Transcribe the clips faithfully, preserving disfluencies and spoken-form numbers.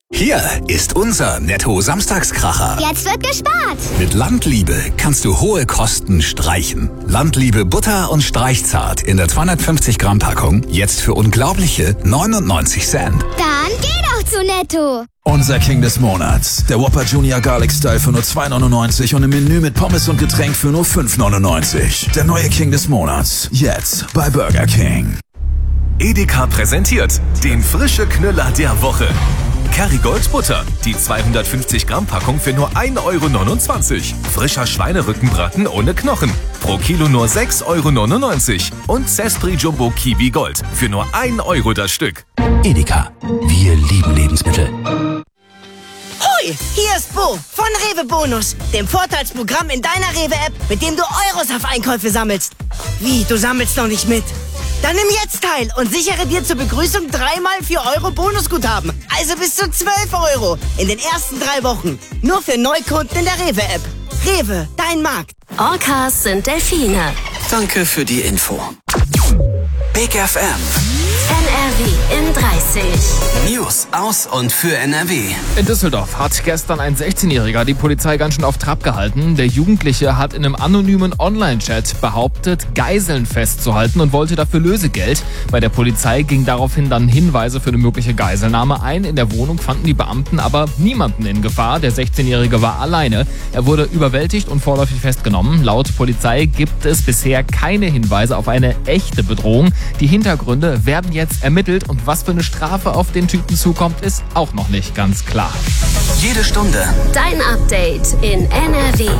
Hier ist unser Netto-Samstagskracher. Jetzt wird gespart. Mit Landliebe kannst du hohe Kosten streichen. Landliebe Butter und Streichzart in der zweihundertfünfzig Gramm Packung jetzt für unglaubliche neunundneunzig Cent. Dann geh doch zu Netto. Unser King des Monats. Der Whopper Junior Garlic Style für nur zwei neunundneunzig und im Menü mit Pommes und Getränk für nur fünf neunundneunzig. Der neue King des Monats. Jetzt bei Burger King. Edeka präsentiert den frische Knüller der Woche. Kerrygold Butter, die zweihundertfünfzig Gramm Packung für nur ein Euro neunundzwanzig. Frischer Schweinerückenbraten ohne Knochen, pro Kilo nur sechs Euro neunundneunzig. Und Zespri Jumbo Kiwi Gold für nur ein Euro das Stück. Edeka, wir lieben Lebensmittel. Hui, hier ist Bo von Rewe Bonus, dem Vorteilsprogramm in deiner Rewe-App, mit dem du Euros auf Einkäufe sammelst. Wie, du sammelst noch nicht mit? Dann nimm jetzt teil und sichere dir zur Begrüßung dreimal vier Euro Bonusguthaben. Also bis zu zwölf Euro in den ersten drei Wochen. Nur für Neukunden in der Rewe-App. Rewe, dein Markt. Orcas sind Delfine. Danke für die Info. Big F M. N R W in dreißig. News aus und für N R W. In Düsseldorf hat gestern ein sechzehnjähriger die Polizei ganz schön auf Trab gehalten. Der Jugendliche hat in einem anonymen Online-Chat behauptet, Geiseln festzuhalten und wollte dafür Lösegeld. Bei der Polizei gingen daraufhin dann Hinweise für eine mögliche Geiselnahme ein. In der Wohnung fanden die Beamten aber niemanden in Gefahr. Der sechzehnjährige war alleine. Er wurde überwältigt und vorläufig festgenommen. Laut Polizei gibt es bisher keine Hinweise auf eine echte Bedrohung. Die Hintergründe werden jetzt ermittelt und was für eine Strafe auf den Typen zukommt, ist auch noch nicht ganz klar. Jede Stunde Dein Update in N R W.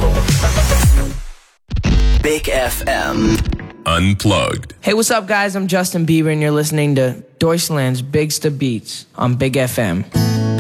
Big F M. Unplugged. Hey, what's up, guys? I'm Justin Bieber, and you're listening to Deutschland's Bigsta Beats on Big F M.